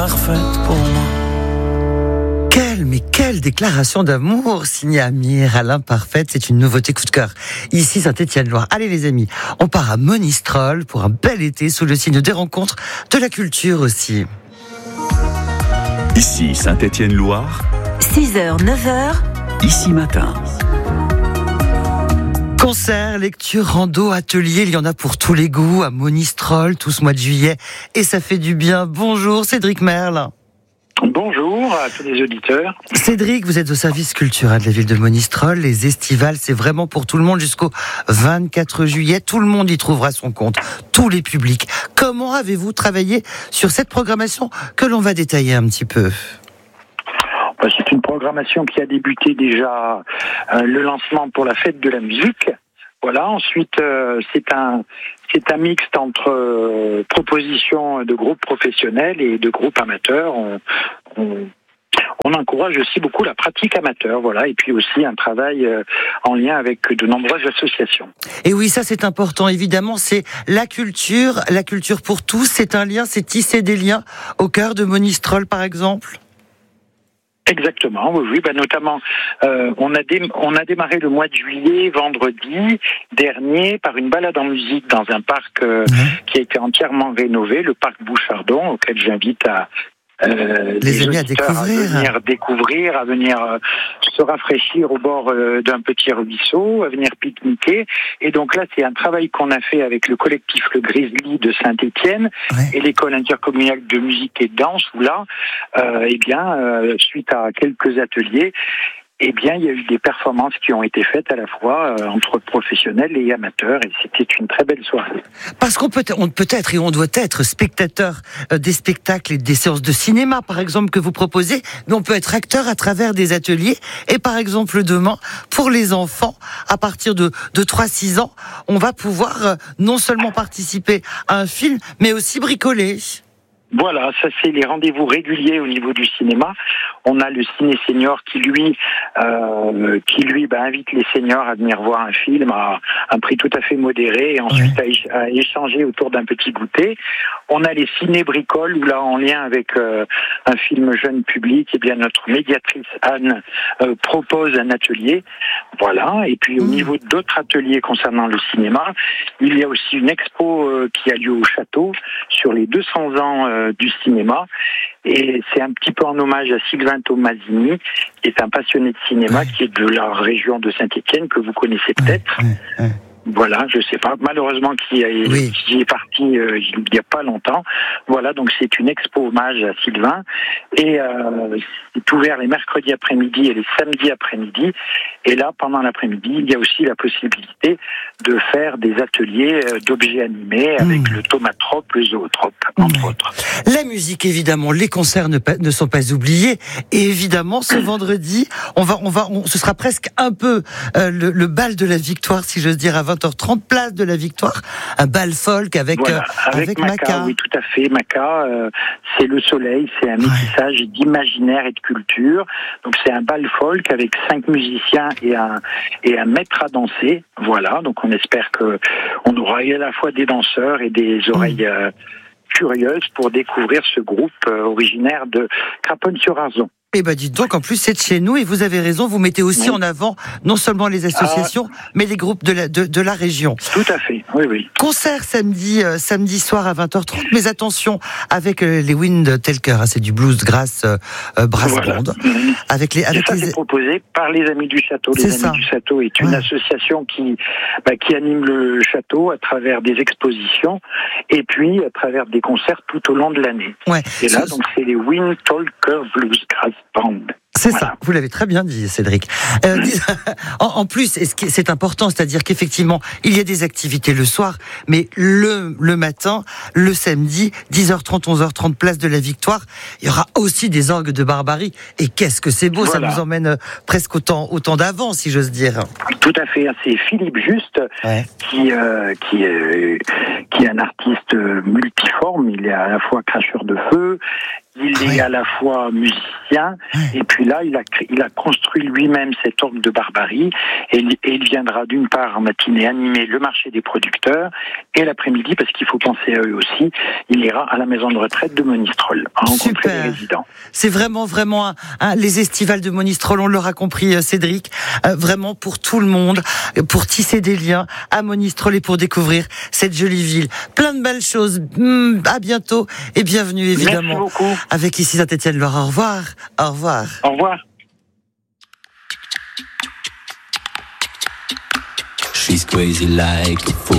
Parfaite pour moi. Quelle déclaration d'amour signée Amir à l'imparfaite, c'est une nouveauté coup de cœur. Ici Saint-Étienne-Loire. Allez les amis, on part à Monistrol pour un bel été sous le signe des rencontres, de la culture aussi. Ici Saint-Étienne-Loire. 6h, 9h. Ici Matin. Concerts, lectures, rando, ateliers, il y en a pour tous les goûts à Monistrol tout ce mois de juillet. Et ça fait du bien. Bonjour Cédric Merle. Bonjour à tous les auditeurs. Cédric, vous êtes au service culturel de la ville de Monistrol. Les estivales, c'est vraiment pour tout le monde jusqu'au 24 juillet. Tout le monde y trouvera son compte, tous les publics. Comment avez-vous travaillé sur cette programmation que l'on va détailler un petit peu ? C'est une programmation qui a débuté déjà le lancement pour la fête de la musique. Voilà. Ensuite, c'est un mixte entre propositions de groupes professionnels et de groupes amateurs. On encourage aussi beaucoup la pratique amateur, voilà, et puis aussi un travail en lien avec de nombreuses associations. Et oui, ça c'est important, évidemment, c'est la culture pour tous, c'est un lien, c'est tisser des liens au cœur de Monistrol, par exemple. Exactement, oui, notamment, on a démarré le mois de juillet, vendredi dernier, par une balade en musique dans un parc qui a été entièrement rénové, le parc Bouchardon, auquel j'invite les amis à découvrir, à venir se rafraîchir au bord d'un petit ruisseau, à venir pique-niquer. Et donc là, c'est un travail qu'on a fait avec le collectif Le Grizzly de Saint-Étienne et l'école intercommunale de musique et de danse, où là, suite à quelques ateliers, il y a eu des performances qui ont été faites à la fois entre professionnels et amateurs, et c'était une très belle soirée. Parce on peut être et on doit être spectateur des spectacles et des séances de cinéma, par exemple, que vous proposez, mais on peut être acteur à travers des ateliers. Et par exemple, demain, pour les enfants, à partir de 3-6 ans, on va pouvoir non seulement participer à un film, mais aussi bricoler. Voilà, ça c'est les rendez-vous réguliers au niveau du cinéma. On a le ciné senior qui lui invite les seniors à venir voir un film à un prix tout à fait modéré et ensuite à échanger autour d'un petit goûter. On a les ciné-bricoles où là, en lien avec un film jeune public, notre médiatrice Anne propose un atelier. Voilà. Et puis au niveau d'autres ateliers concernant le cinéma, il y a aussi une expo qui a lieu au château sur les 200 ans du cinéma, et c'est un petit peu en hommage à Sylvain Tomasini, qui est un passionné de cinéma, qui est de la région de Saint-Étienne, que vous connaissez peut-être. Voilà, je sais pas, malheureusement qui est parti il n'y a pas longtemps. Voilà, donc c'est une expo hommage à Sylvain, et c'est ouvert les mercredis après-midi et les samedis après-midi, et là pendant l'après-midi il y a aussi la possibilité de faire des ateliers d'objets animés avec le tomatrope, le zootrope, entre autres. La musique, évidemment, les concerts ne sont pas oubliés, et évidemment ce vendredi ce sera presque un peu le bal de la victoire, si j'ose dire, à 20h30, place de la Victoire, un bal folk avec Maca. Oui, tout à fait. Maca, c'est le soleil, c'est un métissage d'imaginaire et de culture. Donc c'est un bal folk avec 5 musiciens et un maître à danser. Voilà, donc on espère que on aura à la fois des danseurs et des oreilles curieuses pour découvrir ce groupe originaire de Craponne-sur-Arzon. Eh ben dites donc, en plus c'est de chez nous, et vous avez raison, vous mettez aussi en avant non seulement les associations, mais les groupes de la région. Tout à fait, oui. Concert samedi soir à 20h30, mais attention, avec les Wind Telker, c'est du blues grass brass band. C'est proposé par les Amis du Château. Les Amis du Château est une association qui anime le château à travers des expositions et puis à travers des concerts tout au long de l'année. Et là, donc c'est les Wind Telker Blues Grass Band. C'est ça, vous l'avez très bien dit, Cédric. En plus, c'est important, c'est-à-dire qu'effectivement, il y a des activités le soir, mais le matin, le samedi, 10h30, 11h30, place de la Victoire, il y aura aussi des orgues de Barbarie. Et qu'est-ce que c'est beau, ça nous emmène presque autant d'avant, si j'ose dire. Tout à fait, c'est Philippe Juste, qui est un artiste multiforme. Il est à la fois cracheur de feu, il est à la fois musicien, musicien. Et puis là, il a construit lui-même cet orgue de Barbarie. Et il viendra d'une part en matinée animer le marché des producteurs, et l'après-midi, parce qu'il faut penser à eux aussi, il ira à la maison de retraite de Monistrol à rencontrer les résidents. C'est vraiment les estivales de Monistrol, on l'aura compris, Cédric, vraiment pour tout le monde, pour tisser des liens à Monistrol et pour découvrir cette jolie ville. Plein de belles choses. À bientôt et bienvenue évidemment. Merci beaucoup. Avec ici Saint-Étienne-Loire. Au revoir. Au revoir. Au revoir. She's crazy like a fool.